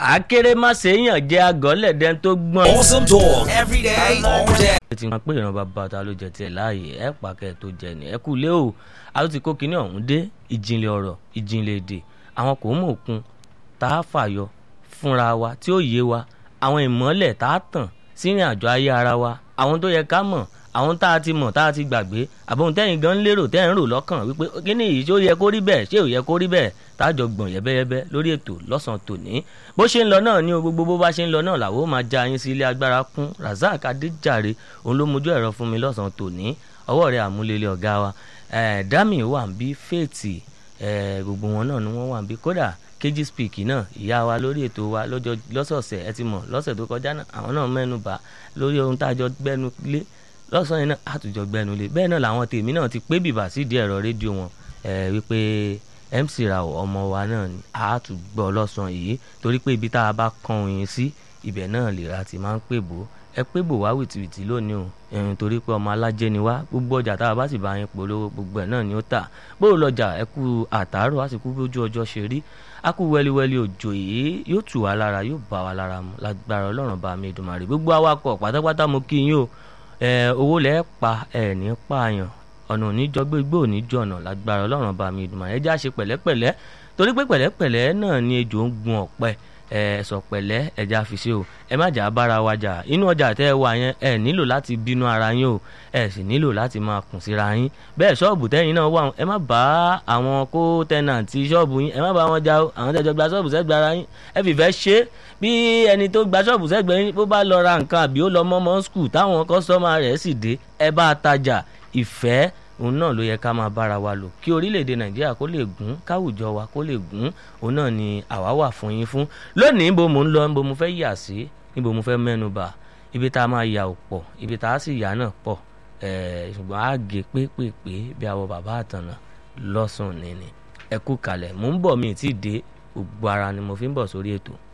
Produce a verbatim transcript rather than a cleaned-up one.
akérèmàṣẹ́yàn jẹ́ agọ́lẹ̀dẹ́n tó gbọ́n. Awesome talk every day, all day. ẹ ti mọ̀ pé ìran bàbá ta ló jẹ tiẹ̀ láàyè ẹ pàkẹ́ tó jẹ ní ẹ kú lé o a tún ti kó kinní ọ̀hún dé ìjìnlẹ̀ ọ̀rọ̀ ìjìnlẹ̀ èdè àwọn kò mọ̀ òkun tá a fàyọ fúnra wa tí ó yé wa àwọn ìmọ́lẹ̀ tá a tàn sírìn àjò ayé ara wa àwọn tó yẹ ká mọ̀ àwọn tá a ti mọ̀ tá a ti gbàgbé àbọ̀hún tẹ́yìn gan lérò tẹ́yìn ń rò lọ́kàn wípé kíní yìí ṣó yẹ kó rí bẹ́ẹ̀ ṣé ò yẹ kó rí bẹ́ẹ̀ tájọ gbọ̀n yẹ́bẹ́yẹ́bẹ́ lórí ètò lọ́sàn-án tòní bó ṣe ń lọ náà ní o gbogbo bó bá ṣe ń lọ náà làwọn ó máa já yín sí ilé agbára kún Razak Adéjàre òun ló mojú ẹ̀rọ fún mi lọ́sàn-án tòní ọwọ́ rẹ̀ àmúlélẹ̀ ọ̀gá wa dami wà ń bí Faith gbogbo wọn náà ni wọ́n wà ń bí kódà kejì speak náà ìyá wa lórí ètò wa lọ́jọ́ lọ́sọ̀ọ̀sẹ̀ ẹ ti mọ̀ lọ́sẹ̀ tó kọjá náà àwọn náà mẹ́nu bà lórí ohun tá a jọ gbẹ́nu lé lọ́sàn-án yìí náà àtúnjọ gbẹ́nu lé bẹ́ẹ̀ náà làwọn tèmi náà ti pé bìbà sídìí ẹ̀rọ rédíò wọn wípé M C Rao ọmọ wa náà ni a tún gbọ́ lọ́sàn-án yìí torí pé ibi tá a bá kan oyin sí ibẹ̀ náà lè ra ti máa ń pè bò ẹ pé bò wá wìtìwìtì lónìí o ẹ̀yìn torí pé ọmọ alájẹ ni wá gbogbo ọjà tá a bá sì bá yín polówó gbogbo ẹ̀ náà ni ó tà bó o lọjà ẹ kú àtàárọ̀ á sì kú bójú ọjọ́ ṣe rí a kú wẹ́líwẹ́lí òjò yìí yóò tù wá lára yóò bá wa lára mu lágbára Ọlọ́run bá mi Èdùmàrè gbogbo awakọ̀ pátápátá mo kí yín o owó lẹ́ẹ̀ pa ẹ̀ ní pààyàn ọ̀nà oníjọgbé igbó oníjọ̀nà lágbára Ọlọ́run bá mi Èdùmàrè ẹ já ṣe pẹ̀lẹ́pẹ̀lẹ́ torí pé pẹ̀lẹ́pẹ̀lẹ́ náà ni ejò ń gun ọ̀pẹ ẹ sọ pẹ̀lẹ́ ẹja fi ṣe o ẹ má jà bára wa jà inú ọjà tẹ́ ẹ wà yẹn ẹ nílò láti bínú ara yín o ẹ sì nílò láti máa kùn síra yín bẹ́ẹ̀ ṣọ́ọ̀bù tẹ́yìn náà wà ẹ má bá àwọn kó tẹ́nàntì ṣọ́ọ̀bù yín ẹ má bá wọn jà o àwọn tẹ́jọ gba ṣọ́ọ̀bù sẹ́gbẹ̀ ara yín ẹ fìfẹ́ ṣe bí ẹni tó gba ṣọ́ọ̀bù sẹ́gbẹ̀ yín bó bá lọ ra nǹkan àbí ó lọ mọ́mọ́ skul táwọn kọ́sọ́mà rẹ̀ sì dé ẹ bá tajà ìfẹ́ òun náà ló yẹ ká máa bára wa lò kí orílẹ̀-èdè Nàìjíríà kó lè gún káwùjọ wa kó lè gún òun náà ni àwa wà fún yín fún lónìí níbo mo ń lọ níbo mo fẹ́ yà sí níbo mo fẹ́ mẹ́nu bà ibi tá a máa yà ò pọ̀ ibi tá a sì yà náà pọ̀ ṣùgbọ́n a gé pépèpé bí àwọn bàbá àtànà lọ́sàn-án nìní ẹ kú kalẹ̀ mò ń bọ̀ mi ì tí ì dé gbogbo ara ni mo fi ń bọ̀ sórí ètò.